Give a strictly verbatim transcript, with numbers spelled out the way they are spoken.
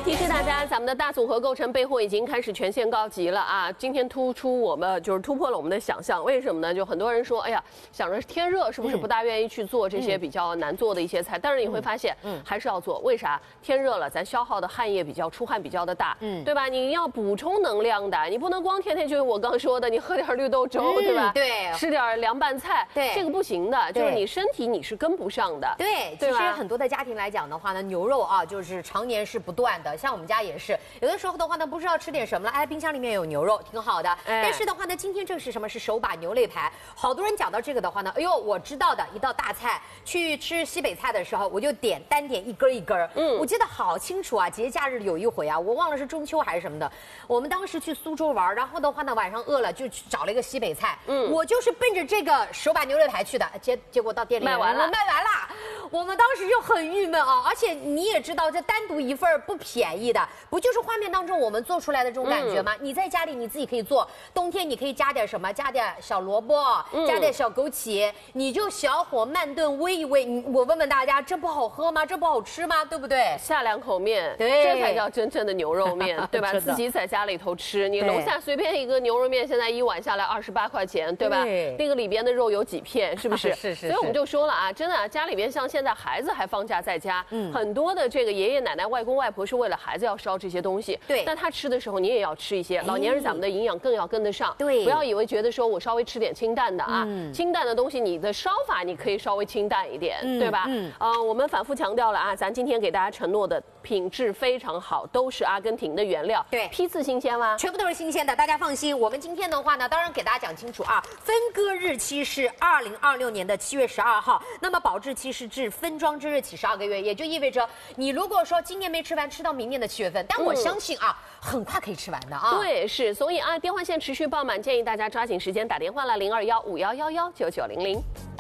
提示大家，咱们的大组合构成备货已经开始全线告急了啊！今天突出我们就是突破了我们的想象，为什么呢？就很多人说，哎呀，想着天热是不是不大愿意去做这些比较难做的一些菜？但是你会发现，嗯，还是要做。为啥？天热了，咱消耗的汗液比较出汗比较的大，嗯，对吧？你要补充能量的，你不能光天天就是我刚说的，你喝点绿豆粥，对吧？ 对， 吃点凉拌菜， 对， 这个不行的，就是你身体你是跟不上的。 对，其实很多的家庭来讲的话呢，牛肉啊，就是常年是不断的。像我们家也是，有的时候的话呢，不知道吃点什么了，哎，冰箱里面有牛肉，挺好的。哎、但是的话呢，今天这个是什么？是手把牛肋排。好多人讲到这个的话呢，哎呦，我知道的一道大菜，去吃西北菜的时候，我就点单点一根一根。嗯，我记得好清楚啊，节假日有一回啊，我忘了是中秋还是什么的，我们当时去苏州玩，然后的话呢，晚上饿了就去找了一个西北菜。嗯，我就是奔着这个手把牛肋排去的，结结果到店里卖完了， 卖完了。我们当时就很郁闷啊，而且你也知道，这单独一份不便宜的，不就是画面当中我们做出来的这种感觉吗？嗯、你在家里你自己可以做，冬天你可以加点什么，加点小萝卜，嗯、加点小枸杞，你就小火慢炖煨一煨。我问问大家，这不好喝吗？这不好吃吗？对不对？ 下两口面， 对， 这才叫真正的牛肉面，对吧？自己在家里头吃，你楼下随便一个牛肉面，现在一碗下来二十八块钱，对吧？对，那个里边的肉有几片，是不是？ 是是。 所以我们就说了啊，真的、啊，家里边像现在孩子还放假在家，嗯，很多的这个爷爷奶奶、外公外婆是为了孩子要烧这些东西，对。但他吃的时候，你也要吃一些，老年人咱们的营养更要跟得上，对。不要以为觉得说我稍微吃点清淡的啊，嗯、清淡的东西你的烧法你可以稍微清淡一点，嗯、对吧？嗯。呃，我们反复强调了啊，咱今天给大家承诺的品质非常好，都是阿根廷的原料，对。批次新鲜吗？ 全部都是新鲜的，大家放心。我们今天的话呢，当然给大家讲清楚啊，分割日期是二零二六年的七月十二号，那么保质期是至分装之日起十二个月，也就意味着你如果说今年没吃完，吃到明年的七月份，但我相信啊，嗯、很快可以吃完的啊。 对，是，所以啊，电话线持续爆满，建议大家抓紧时间打电话了，零二幺五幺幺幺九九零零。